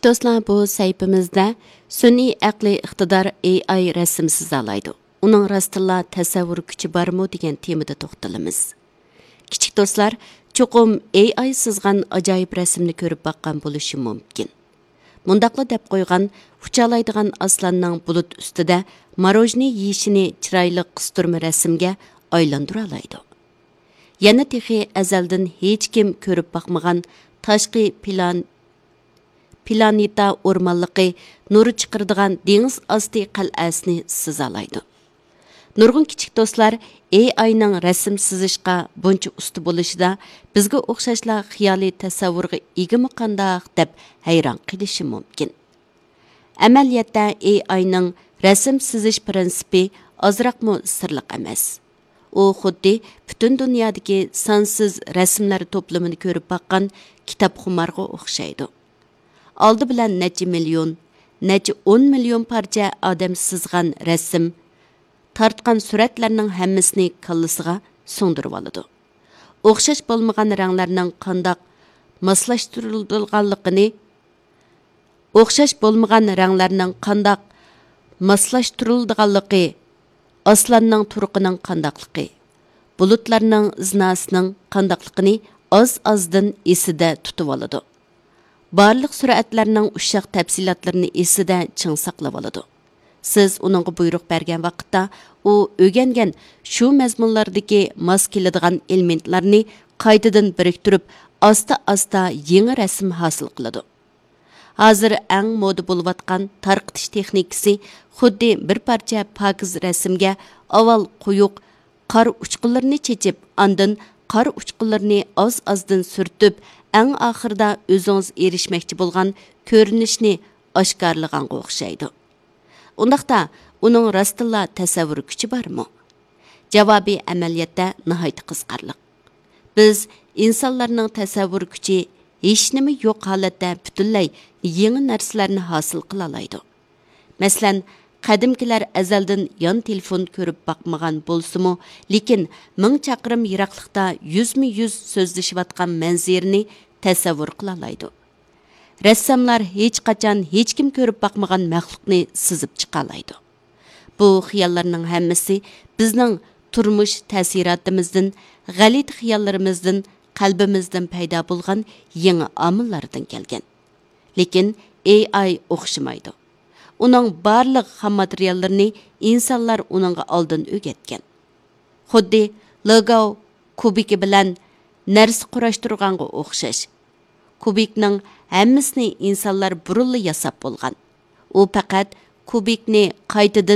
Kichik do'stlar, bu saytimizda sun'iy aqliy iqtidor AI rasm sizalaydi. Uning rostilla tasavvur kuchi bormi degan temada to'xtalamiz. Kichik do'stlar, cho'qim AI sizgan ajoyib rasmni ko'rib baqqan bo'lishi mumkin. Mundaqla deb qo'ygan uchalaydigan aslanning bulut ustida marojni yeyishini chiroyli qistirma rasmga aylantira oladi. Yana texi azaldan hech kim ko'rib baqmagan tashqi planeta o'rmonligi nuri chiqirdigan dengiz osti qal'asini sizalaydi. Nurg'un kichik do'stlar AIning rasm sizishga buncha usti bo'lishida bizga o'xshashlar xiyoliy tasavvurga egimi qandaq deb hayron qilishi mumkin. Amaliyotda AIning rasm sizish prinsipi ozroqmi sirliq emas. U xuddi butun dunyodagi sonsiz rasmlar to'plamini ko'rib baqqan kitobxumarga o'xshaydi. Oldi bilan necha million, necha 10 million parcha odam sizgan rasm tartqan suratlarning hammasini kallasiga so'ndirib oladi. O'xshash bo'lmagan ranglarning qandoq moslashtirilganligi, aslanning turqining qandoqligi, bulutlarning iznasining qandoqligini oz-ozdan esida tutib oladi. Barliq suratlarning ushaq tafsilotlarini esida ching saqlab oladi. Siz uningga buyruq bergan vaqtda u o'rgangan shu mazmunlardagi mos keladigan elementlarni qaytadan biriktirib, asta-asta yangi rasm hosil qiladi. Hozir eng moda bo'layotgan tarqitish texnikasi xuddi bir parcha pokiz rasmga avval quyuq qor uchqunlarini chechib, ondan qor uchqunlarini oz-ozdan surtib, eng oxirida o'zingiz erishmoqchi bo'lgan ko'rinishni oshkorlaganga o'xshaydi. Undaqda uning rostilla tasavvur kuchi bormi? Javobi amaliyotda nihoyat qiziqarli. Biz insonlarning tasavvur kuchi hech nima yo'q holatda butunlay yangi narsalarni hosil qila oladi. Masalan, qadimkilar azaldan yon telefon ko'rib baqmagan bo'lsa-mu, lekin 1000 chaqirim yiroqlikda yuzma-yuz so'zlashayotgan manzarani tasavvur qila oladi. Rassamlar hech qachon hech kim ko'rib baqmagan maxluqni sizib chiqa oladi. Bu xiyollarning hammasi bizning turmush ta'siratimizdan, g'alit xiyollarimizdan, qalbimizdan paydo bo'lgan yangi omillardan kelgan. Lekin AI o'xshamaydi. Uning barliq xam materiallarini insonlar uningga oldin o'rgatgan. Xuddi Lego kubiki bilan narsa qurashtirganga o'xshash. Kubikning hammasini insonlar burunli yasab bo'lgan. U faqat kubikni qaytadan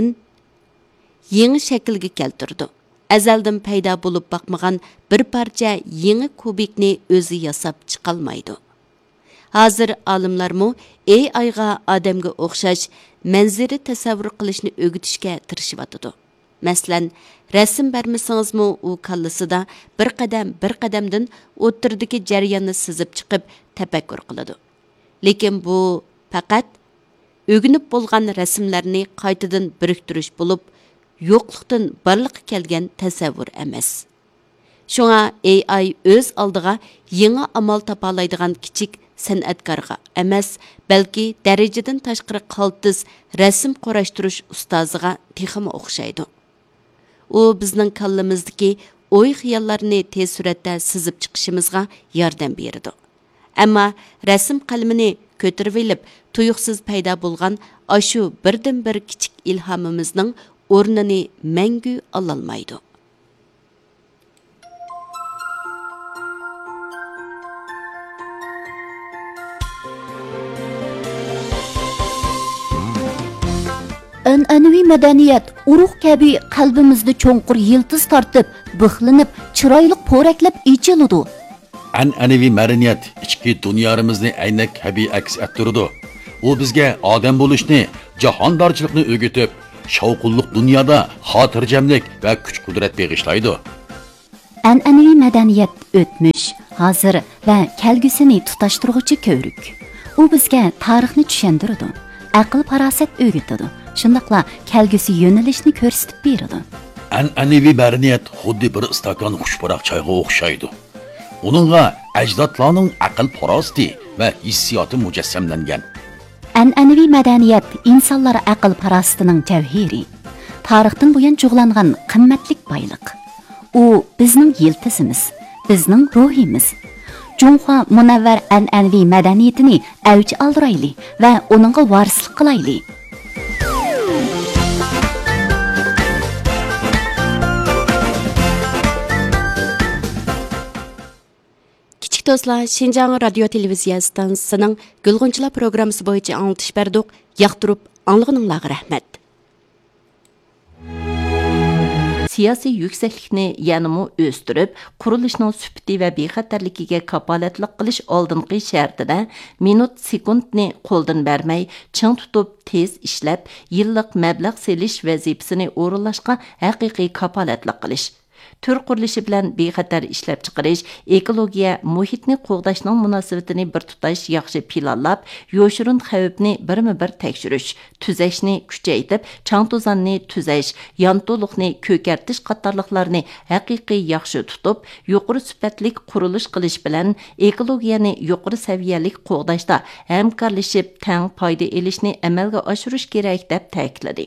yangi shaklga keltirdi. Azaldan paydo bo'lib baqmagan bir parcha yangi kubikni o'zi yasab chiqolmaydi. Hozir olimlarmi AIga odamga o'xshash manzara tasavvur qilishni o'rgatishga tirishyapti. Masalan, rasm bermasangizmi u kallasida bir qadamdan o'tirdagi jarayonni sizib chiqib tafakkur qiladi. Lekin bu faqat o'rganib bo'lgan rasmlarni qaytadan biriktirish bo'lib, yo'qlikdan barliqqa kelgan tasavvur emas. Shunga AI o'z oldiga yangi amal topa oladigan kichik san'atkorga emas, balki darajadan tashqari qaltis rasm qorashtirish ustoziga texmi o'xshaydi. U bizning kallamizdagi o'y-xiyollarni tez suratda sizib chiqishimizga yordam beradi. Ammo rasm qalamini ko'tarib olib, tuyuqsiz paydo bo'lgan ashu birdan-bir kichik ilhomimizning o'rnini mangu ololmaydi. An'anaviy madaniyat urug' kabi qalbimizda cho'nqur yiltiz tortib, bixlinib, chiroyli po'raklab ichiladi. An'anaviy madaniyat ichki dunyamizni aynak kabi aks ettirdi. U bizga odam bo'lishni, jahondorchilikni o'rgatib, shovqinliq dunyoda xotirjamlik va kuch-qudrat bag'ishlaydi. An'anaviy madaniyat o'tmish, hozir va kelgusini tutashtiruvchi ko'rik. U bizga tarixni tushuntiradi, aql-farosat o'rgatadi. Shundaqla kelgusi yo'nalishni ko'rsatib beradi. An'anaviy madaniyat xuddi bir istakon xushpuroq choyga o'xshaydi. Uningga ajdodlarning aql-farosati va hissiyoti mujassamlangan. An'anaviy madaniyat insonlar aql parosatining javhiri. Tarixdan buyon cho'g'langan qimmatlik boyliq. U bizning yiltizimiz, bizning ruhimiz. Junxo munavvar an'anaviy madaniyatini avj oldirayli va uningga varislik qilayli. Dostlar, Şinjan Radio Televiziya stansiyasining Gulg'unchilar programmasi bo'yicha anglitish berdik. Yoqtirib, anglag'ininglarga rahmat. Siyasi yüksəklikni yanımı östürüb, quruluşның sübti və bexatarligiga kapolatlik qilish oldingi shartida minut sekundni qo'ldan bermay, ching tutib, tez ishlab, yillik mablag' selish vazifasini o'rinlashga haqiqiy kapolatlik qilish. Tür qurilishi bilan bexatar ishlab chiqarish, ekologiya, muhitni qo'g'dashning munosabatini bir tutash yaxshi planlab, yo'shirin xavfni birma-bir tekshirish, tuzashni kuchaytirib, chang-to'zonni tuzash, yantoliqni ko'kartish qatorliqlarni haqiqiy yaxshi tutib, yuqori sifatli qurilish qilish bilan ekologiyani yuqori saviyalik qo'g'dashda hamkorlashib, tang foyda olishni amalga oshirish kerak deb ta'kidladi.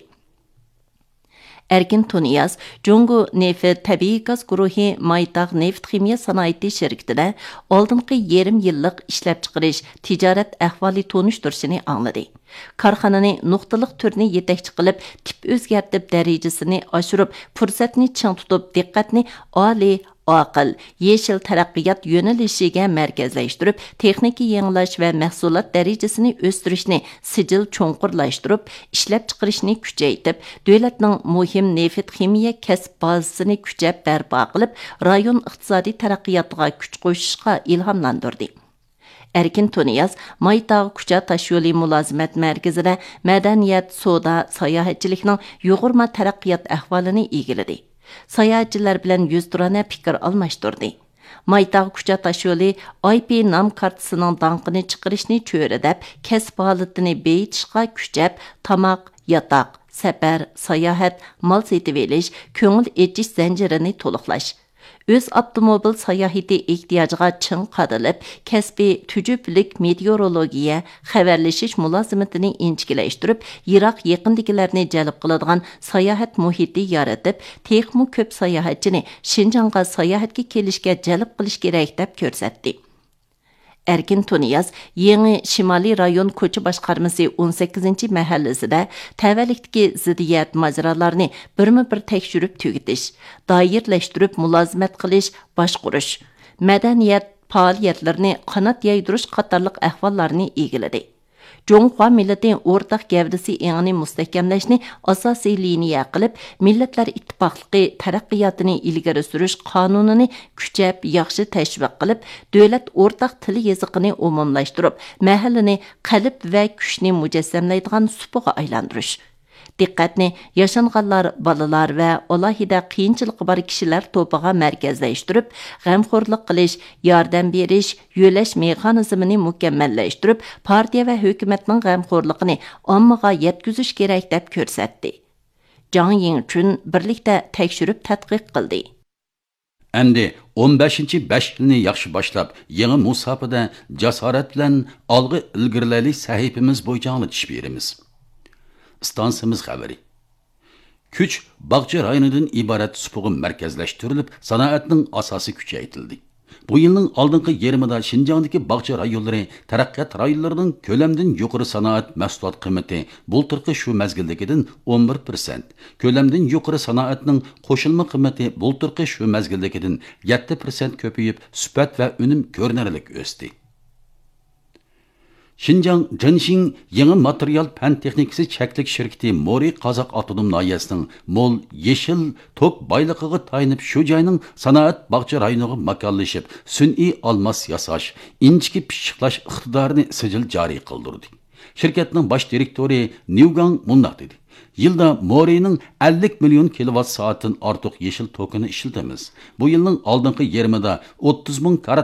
Erkin Tuniyaz, Jungo Neft Tabiiy gaz guruhi Maytaq Neft Ximiya sanoati şirketida oldingi yarim yillik ishlab chiqarish tijorat ahvoli tonishtirishini angladi. Korxonani nuqtaliq turni yetakchi qilib, tip o'zgartib darajasini oshirib, fursatni ching tutib, diqqatni oliy aql, yeşil taraqqiyot yo'nalishiga markazlashtirib, texnika yangilash va mahsulot darajasini o'stirishni sijil cho'nqurlashtirib, ishlab chiqarishni kuchaytirib, davlatning muhim neft ximiya kasb bazasini kuchab barpo qilib, rayon iqtisodiy taraqqiyotiga kuch qo'shishga ilhomlantirdi. Erkin Tuniyaz, Maytaq Kucha Tashyo'li Mulozimat markazida madaniyat, savdo, sayohatchilikning yuqori taraqqiyot ahvolini egiladi. Sayohatchilar bilan yuzturana fikr almashtirdi. Maytaq Kucha Tashyo'li IP nom kartasining danqini chiqarishni cho'ridab, kasb holatini beyitishga kuchab, tamoq, yotoq, safar, sayohat, mol setib olish, ko'ngil echish zanjirini to'liqlash. Öz avtomobil sayohati ehtiyojiga ching qadilib, kasbiy tujublik meteorologiya, xabarlashish mulozimatini inchikilashtirib, yiroq yaqindagilarni jalb qiladigan sayohat muhiti yaratib, texmu ko'p sayohatchini Shinjongga sayohatga kelishga jalb qilish kerak deb ko'rsatdi. Erkin Tuniyaz, Yeni Shimoliy rayon ko'cha boshqarmasi 18 mahallasida tavallikdagi ziddiyat majralarini birma-bir tekshirib tugitish, doirlashtirib mulozimat qilish, boshqurish, madaniyat faoliyatlarini qanot yaydirish qatorliq ahvollarni egiladi. Junxo millati o'rtaq gavdasi engini mustahkamlashni asosiy liniya qilib, millatlar ittifoqligi taraqqiyotini ilgari surish qonunini kuchab, yaxshi tashviq qilib, davlat o'rtaq til yoziqini umumlashtirib, mahallini qalb va kuchni mujassamlaydigan supuga aylantirish. Diqqatni yaşanğanlar, balalar va alohida qiyinchiligi bor kishilar to'piga markazlashtirib, g'amxo'rlik qilish, yordam berish, yo'lash mexanizmini mukammallashtirib, partiya va hukumatning g'amxo'rligini ommaga yetkazish kerak deb ko'rsatdi. Zhang Yingchun birlikda tekshirib tadqiq qildi. Endi 15-5 yilni yaxshi boshlab, yangi musofada jasorat bilan olg'i ilgirlali sahifamiz bo'yicha anglitish beramiz. Stansiyamiz xabari. Kuch Bag'chi rayonidan iborat supuği markazlashtirilib, sanoatning asosi kuchaytirildi. Bu yilning oldingi yarmida Shinjongdagi Bag'chi rayonlari taraqqiyot rayonlarining ko'lamdan yuqori sanoat mahsulot qiymati bultirqi shu mazgildagidan 11%, ko'lamdan yuqori sanoatning qo'shilma qiymati bultirqi shu mazgildagidan 7% ko'payib, sifat va unum ko'rinarli o'sdi. Şinjan Jinshin yangi material fan texnikasi cheklik shirkati Mori Qozoq avtonom noyasining mo'l yeshil tok boyligiga tayinib shu joyning sanoat bog'cha rayoniga makonlashib, sun'iy olmos yasash, inchki pishiqlash iqtidorini sijil joriy qildirdi. Shirkatning bosh direktori Newgang mundoq dedi: Yilda Morining 50 million kilovat soatdan ortiq yeshil tokini ishlatamiz. Bu yilning oldingi yarmida 30 ming